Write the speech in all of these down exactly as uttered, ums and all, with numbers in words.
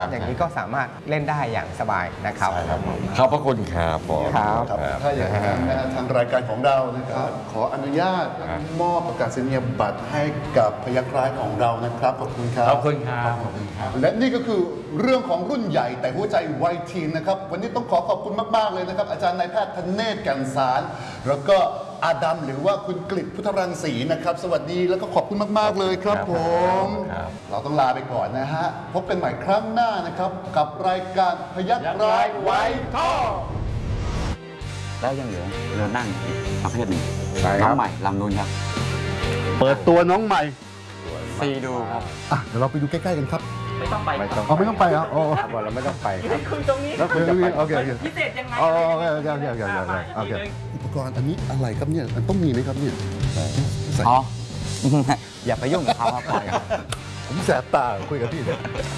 อย่างนี้ก็สามารถเล่นได้อย่างสบายนะครับขอบพระคุณครับผมครับถ้าอย่างนั้นนะทางรายการของเรานะครับขออนุญาตมอบประกาศนียบัตรให้กับพยัคฆ์ร้ายของเรานะครับขอบคุณครับขอบคุณครับและนี่ก็คือเรื่องของรุ่นใหญ่แต่หัวใจวัยทีนนะครับวันนี้ต้องขอขอบคุณมากๆเลยนะครับอาจารย์นายแพทย์ธเนศ แก่นสารแล้วก็อาดัมหรือว่าคุณกฤษพุทธรังสีนะครับสวัสดีแล้วก็ขอบคุณมากๆเลยครับผมเราต้องลาไปก่อนนะฮะพบกันใหม่ครั้งหน้านะครับกับรายการพยัคฆ์ร้ายไว้ท่อแล้วยังเหลือเรือนั่งอีกประเภทหนึ่งน้องใหม่ลำนูนครับเปิดตัวน้องใหม่ซีดูครับอ่ะเดี๋ยวเราไปดูใกล้ๆกันครับไม่ต้องไปไม่ต้องอ๋อไม่ต้องไปอ่ะอ๋อเราไม่ต้องไปครับคุยตรงนี้แล้วคุยตรงนี้โอเคโอเคพิเศษยังไงโอเคโอเคโอเคโอเคโอเคอุปกรณ์อันนี้อะไรครับเนี่ยมันต้องมีไหมครับเนี่ยอ๋ออย่าไปยุ่งกับเขาครับปล่อยผมแสบตาคุยกับพี่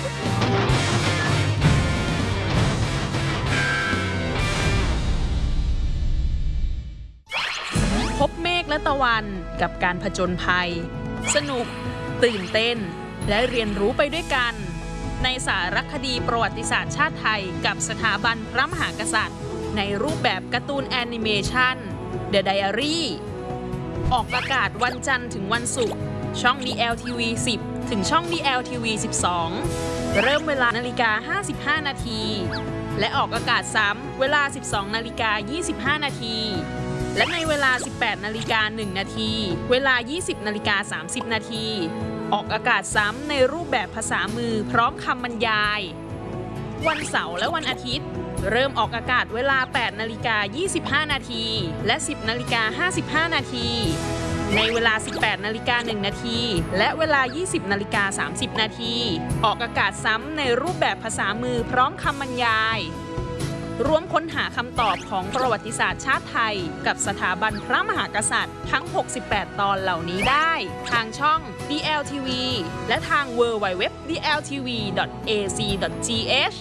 พบเมฆและตะวันกับการผจญภัยสนุกตื่นเต้นและเรียนรู้ไปด้วยกันในสารคดีประวัติศาสตร์ชาติไทยกับสถาบันพระมหากษัตริย์ในรูปแบบการ์ตูนแอนิเมชัน The Diary ออกอากาศวันจันทร์ถึงวันศุกร์ช่อง ดี แอล ที วี สิบ ถึงช่อง ดี แอล ที วี สิบสอง เริ่มเวลานาฬิกาห้าสิบห้านาทีและออกอากาศซ้ำเวลา สิบสองนาฬิกายี่สิบห้านาทีและในเวลา สิบแปดนาฬิกาหนึ่งนาทีเวลา ยี่สิบนาฬิกาสามสิบนาทีออกอากาศซ้ำในรูปแบบภาษามือพร้อมคำบรรยายวันเสาร์และวันอาทิตย์เริ่มออกอากาศเวลา แปดนาฬิกายี่สิบห้านาทีและ สิบนาฬิกาห้าสิบห้านาทีในเวลา สิบแปดนาฬิกาหนึ่งนาทีและเวลา ยี่สิบนาฬิกาสามสิบนาทีออกอากาศซ้ำในรูปแบบภาษามือพร้อมคำบรรยายร่วมค้นหาคำตอบของประวัติศาสตร์ชาติไทยกับสถาบันพระมหากษัตริย์ทั้งหกสิบแปดตอนเหล่านี้ได้ทางช่อง ดี แอล ที วี และทาง ดับเบิลยู ดับเบิลยู ดับเบิลยู ดอท ดี แอล ที วี ดอท เอ ซี ดอท ที เอช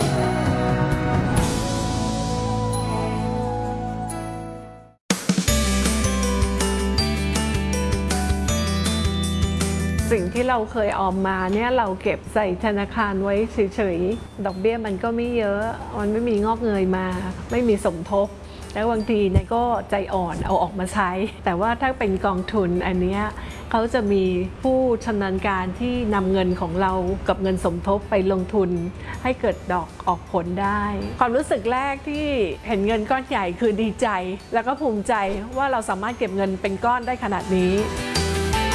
สิ่งที่เราเคยออมมาเนี่ยเราเก็บใส่ธนาคารไว้เฉยๆดอกเบี้ยมันก็ไม่เยอะมันไม่มีงอกเงยมาไม่มีสมทบแล้วบางทีเนี่ยก็ใจอ่อนเอาออกมาใช้แต่ว่าถ้าเป็นกองทุนอันนี้เขาจะมีผู้ชำนาญการที่นำเงินของเรากับเงินสมทบไปลงทุนให้เกิดดอกออกผลได้ความรู้สึกแรกที่เห็นเงินก้อนใหญ่คือดีใจแล้วก็ภูมิใจว่าเราสามารถเก็บเงินเป็นก้อนได้ขนาดนี้